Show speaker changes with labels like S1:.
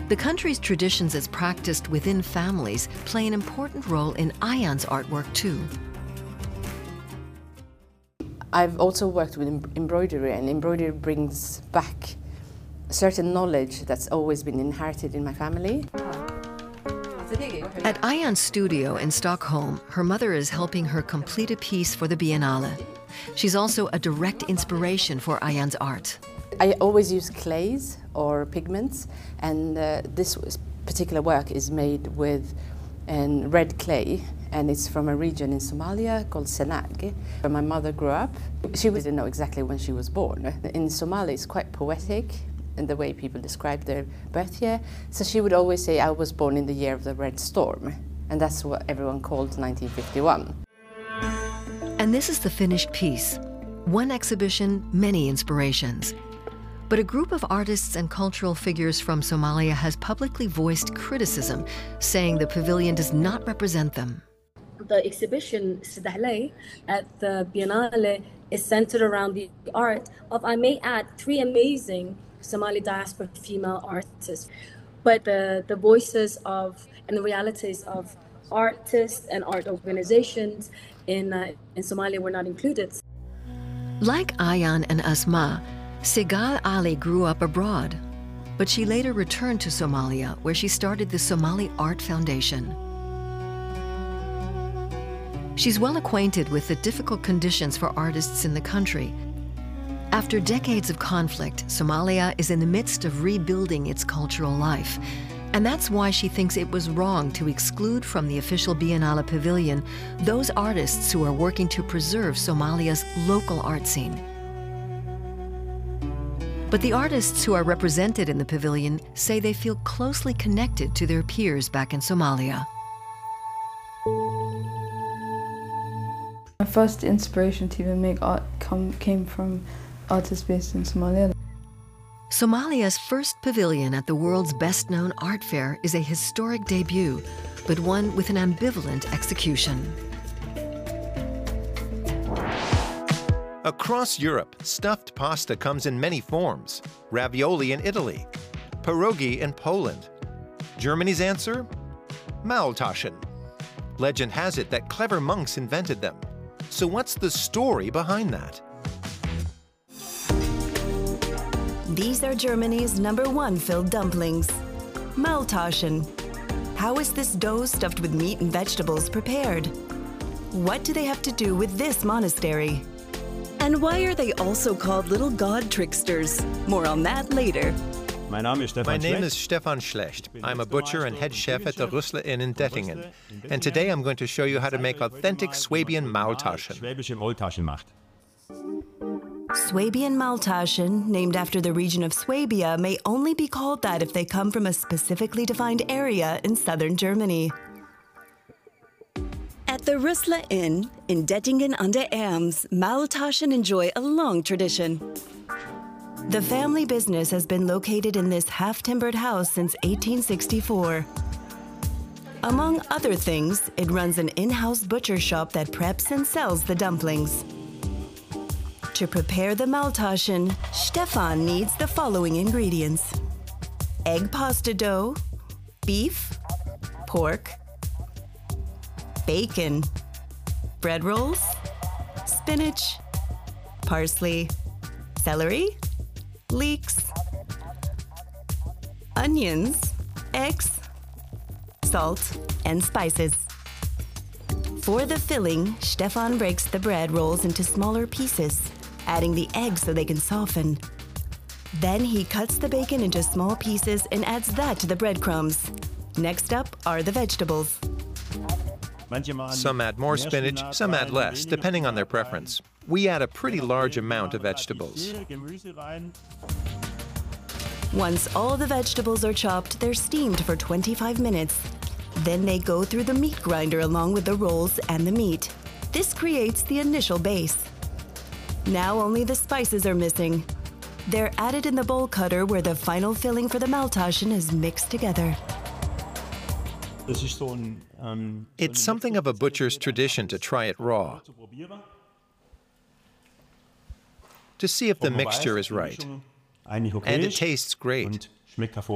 S1: The country's traditions as practiced within families play an important role in Ayhan's artwork too.
S2: I've also worked with embroidery, and embroidery brings back certain knowledge that's always been inherited in my family.
S1: At Ayhan's studio in Stockholm, her mother is helping her complete a piece for the Biennale. She's also a direct inspiration for Ayhan's art.
S2: I always use clays or pigments, and this particular work is made with red clay, and it's from a region in Somalia called Senag, where my mother grew up. She didn't know exactly when she was born. In Somalia, it's quite poetic in the way people describe their birth year. So she would always say, I was born in the year of the Red Storm. And that's what everyone called 1951.
S1: And this is the finished piece. One exhibition, many inspirations. But a group of artists and cultural figures from Somalia has publicly voiced criticism, saying the pavilion does not represent them.
S3: The exhibition Sidahlay at the Biennale is centered around the art of, I may add, 3 amazing Somali diaspora female artists. But the voices of and the realities of artists and art organizations in Somalia were not included.
S1: Like Ayhan and Asma, Segal Ali grew up abroad, but she later returned to Somalia, where she started the Somali Art Foundation. She's well acquainted with the difficult conditions for artists in the country. After decades of conflict, Somalia is in the midst of rebuilding its cultural life. And that's why she thinks it was wrong to exclude from the official Biennale pavilion those artists who are working to preserve Somalia's local art scene. But the artists who are represented in the pavilion say they feel closely connected to their peers back in Somalia.
S4: My first inspiration to even make art came from artists based in Somalia.
S1: Somalia's first pavilion at the world's best-known art fair is a historic debut, but one with an ambivalent execution.
S5: Across Europe, stuffed pasta comes in many forms. Ravioli in Italy, pierogi in Poland. Germany's answer? Maultaschen. Legend has it that clever monks invented them. So what's the story behind that?
S6: These are Germany's #1 filled dumplings, Maultaschen. How is this dough stuffed with meat and vegetables prepared? What do they have to do with this monastery? And why are they also called little god tricksters? More on that later.
S5: My name is Stefan Schlecht. I'm a butcher and head chef at the Rüssler Inn in Dettingen. And today I'm going to show you how to make authentic Swabian Maultaschen.
S6: Swabian Maultaschen, named after the region of Swabia, may only be called that if they come from a specifically defined area in southern Germany. At the Rüssler Inn in Dettingen an der Erms, Maultaschen enjoy a long tradition. The family business has been located in this half-timbered house since 1864. Among other things, it runs an in-house butcher shop that preps and sells the dumplings. To prepare the Maultaschen, Stefan needs the following ingredients: egg pasta dough, beef, pork, bacon, bread rolls, spinach, parsley, celery, leeks, onions, eggs, salt, and spices. For the filling, Stefan breaks the bread rolls into smaller pieces, adding the eggs so they can soften. Then he cuts the bacon into small pieces and adds that to the breadcrumbs. Next up are the vegetables.
S5: Some add more spinach, some add less, depending on their preference. We add a pretty large amount of vegetables.
S6: Once all the vegetables are chopped, they're steamed for 25 minutes. Then they go through the meat grinder along with the rolls and the meat. This creates the initial base. Now only the spices are missing. They're added in the bowl cutter where the final filling for the Maultaschen is mixed together.
S5: It's something of a butcher's tradition to try it raw, to see if the mixture is right. And it tastes great.